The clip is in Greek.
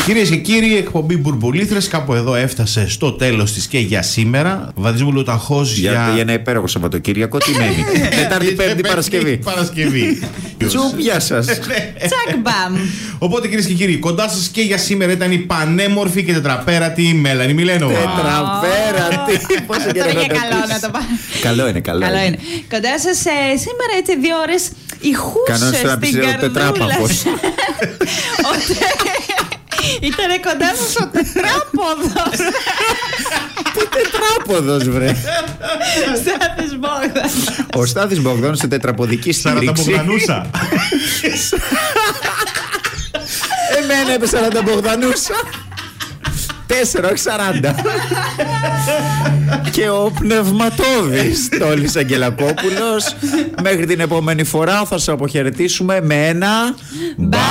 Κυρίες και κύριοι, η εκπομπή Μπουρμπουλήθρες κάπου εδώ έφτασε στο τέλος της και για σήμερα. Βαδίζουμε Ταχώς για ένα υπέροχο Σαββατοκύριακο. Τι μένει? Τετάρτη, Πέμπτη, Παρασκευή. Τσουπ, σας. Τσακ μπαμ. Οπότε κυρίες και κύριοι, κοντά σας και για σήμερα ήταν η πανέμορφη και τετραπέρατη Μέλανη Μιλένοβα. Τετραπέρατη. Πόσο καιρό Αυτό είναι καλό να το πάμε. Καλό είναι, καλό είναι. Κοντά σας σήμερα έτσι 2 ώρες ηχούσε Κανόνες στην καρδούλα. τετράπαχος. Ήτανε κοντά σας ο τετράποδος. Τι τετράποδος, βρε? Στάθης Μπόγδαν. Ο Στάθης Μπογδόν σε τετραποδική στήριξη. Σαραταμπογδανούσα. Εμένα είπε Σαραταμπογδανούσα. 4, όχι 40. Και ο πνευματώδης Τόλης Αγγελακόπουλος. Μέχρι την επόμενη φορά θα σας αποχαιρετήσουμε με ένα